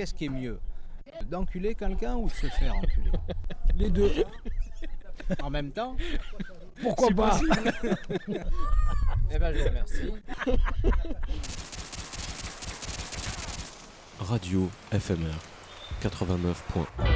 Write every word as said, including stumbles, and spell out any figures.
qu'est-ce qui est mieux ? D'enculer quelqu'un ou de se faire enculer ? Les deux. En même temps ? Pourquoi C'est pas ? Eh ben, je vous remercie. Radio F M R quatre-vingt-neuf point un.